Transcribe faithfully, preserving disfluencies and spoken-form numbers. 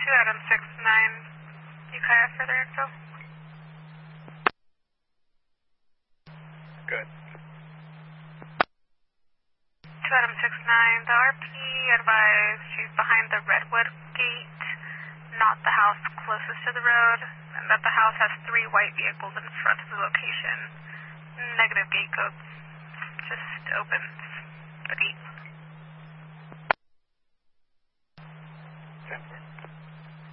two Adam six nine. You Kaya further info? Good. two Adam six nine, the R P advised she's behind the Redwood gate, not the house closest to the road, and that the house has three white vehicles in front of the location. Negative gate code. Just opens the gate.